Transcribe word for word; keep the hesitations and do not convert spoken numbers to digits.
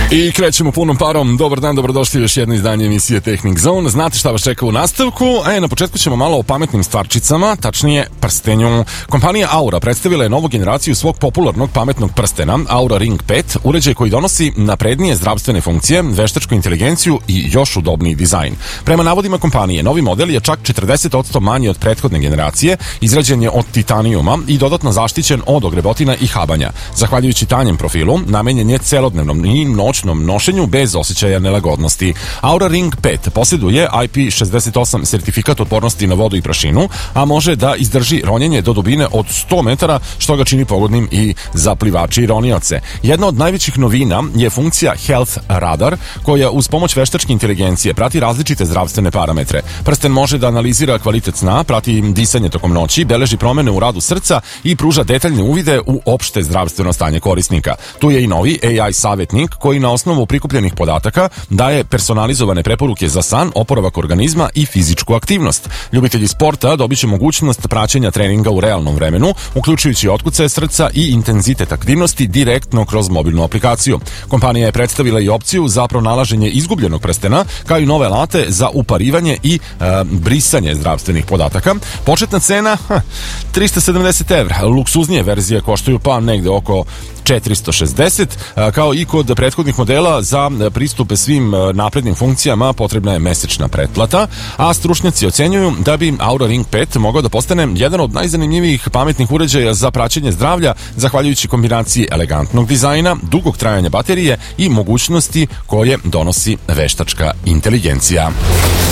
I krećemo punom parom. Dobar dan, dobrodošli u još jedno izdanje emisije Technic Zone. Znate šta vas čeka u nastavku? E, na početku ćemo malo o pametnim stvarčicama, tačnije prstenju. Kompanija Oura predstavila je novu generaciju svog popularnog pametnog prstena, Oura Ring pet, uređaj koji donosi naprednije zdravstvene funkcije, veštačku inteligenciju i još udobniji dizajn. Prema navodima kompanije, novi model je čak četrdeset posto manji od prethodne generacije, izrađen je od titanijuma i dodatno zaštićen od ogrebotina i habanja. Zahvaljujući tanjem profilu, namenjen je celodnevnom i noćnom nošenju bez osjećaja nelagodnosti. Oura Ring pet posjeduje I P šezdeset osam sertifikat otpornosti na vodu i prašinu, a može da izdrži ronjenje do dubine od sto metara, što ga čini pogodnim i za plivače i ronioce. Jedna od najvećih novina je funkcija Health Radar, koja uz pomoć veštačke inteligencije prati različite zdravstvene parametre. Prsten može da analizira kvalitet sna, prati disanje tokom noći, beleži promene u radu srca i pruža detaljne uvide u opšte zdravstveno stanje korisnika. Tu je i novi A I savjetnik koji na osnovu prikupljenih podataka daje personalizovane preporuke za san, oporavak organizma i fizičku aktivnost. Ljubitelji sporta dobit će mogućnost praćenja treninga u realnom vremenu, uključujući otkucaje srca i intenzitet aktivnosti direktno kroz mobilnu aplikaciju. Kompanija je predstavila i opciju za pronalaženje izgubljenog prstena, kao i nove alate za uparivanje i e, brisanje zdravstvenih podataka. Početna cena ha, trista sedamdeset evra. Luksuznije verzije koštaju pa negde oko četiristo šezdeset, kao i kod prethodnih modela za pristupe svim naprednim funkcijama potrebna je mesečna pretplata, a stručnjaci ocenjuju da bi Oura Ring pet mogao da postane jedan od najzanimljivijih pametnih uređaja za praćenje zdravlja, zahvaljujući kombinaciji elegantnog dizajna, dugog trajanja baterije i mogućnosti koje donosi veštačka inteligencija.